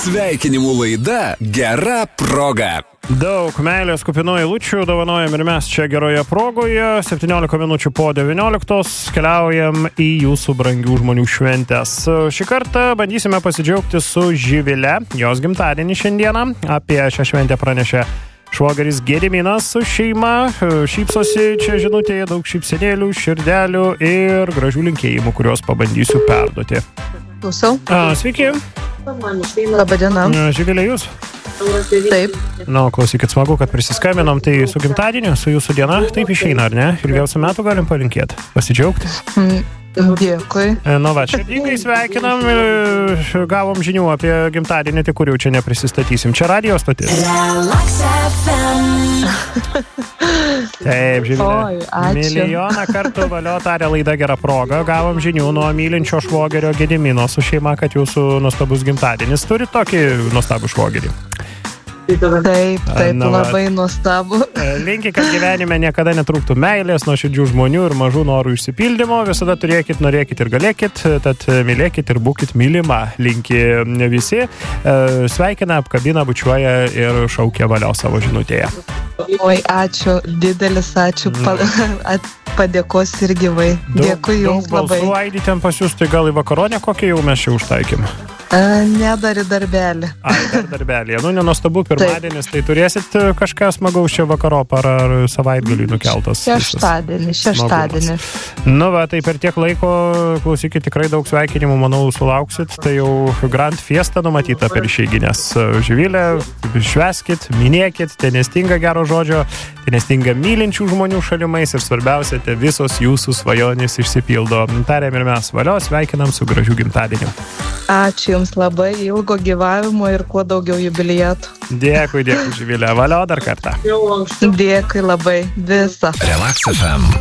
Sveikinimų laida Gera proga. Daug meilės kupinų eilučių dovanojam ir mes čia Geroje progoje. 17 minučių po 19 keliaujam į jūsų brangių žmonių šventės. Šį kartą bandysime pasidžiaugti su Živile. Jos gimtadienį šiandieną. Apie šią šventę pranešė švogeris Gediminas su šeima. Šypsosi čia žinutėje, daug šypsenėlių, širdelių ir gražių linkėjimų, kuriuos pabandysiu perduoti. Klausau. Sveiki. Labadiena. Živilė, jūs? Taip. Klausykit, smagu, kad prisiskambinom. Tai su gimtadieniu, su jūsų diena, taip išeina, ar ne? Ilgiausių metų galim palinkėti, pasidžiaugti. Dėkui. Širdingai sveikinam. Gavom žinių apie gimtadienį, tai kur jau čia neprisistatysim. Čia radio stotis. Taip, Živilė. Milijoną kartų valio tarė laida Gera proga. Gavom žinių nuo mylinčio švogerio Gedimino su šeima, kad jūsų nuostabus gimtadienis turi tokį nuostabų švogerį. Taip, labai nuostabu. Linki, kad gyvenime niekada netrūktų meilės, nuoširdžių žmonių ir mažų norų išsipildymo. Visada turėkit, norėkit ir galėkit, tad mylėkit ir būkit mylima. Linki visi. Sveikina, apkabina, bučiuoja ir šaukia valio savo žinutėje. Oi, ačiū, didelis ačiū. Padėkos ir gyvai. Dėkui jums labai. Daug balsų aidi ten pas jūs, tai gal į vakaronę kokį jau mes čia užtaikėm? Ne, dar į darbelį. Dar darbelį. Nenuostabu, pirmadienis, tai turėsit kažką smagaus čia vakarop ar savaitgalį nukeltas? Šeštadienį. Tai per tiek laiko, klausykit, tikrai daug sveikinimų, manau, sulauksit. Tai jau Grand Fiesta numatyta per išeiginės. Živilė, švęskit, minėkit, tai nestinga gero žodžio, tai nestinga mylinčių žmonių šalimais ir svarbiausia, tai visos jūsų svajonės išsipildo. Tarėm ir mes valio, sveikinam su gražiu gimtadieniu. Ačiū jums labai, ilgo gyvavimo ir kuo daugiau jubiliatų. Dėkui, Živilė. Valio dar kartą. Dėkui labai. Visą. Relax FM.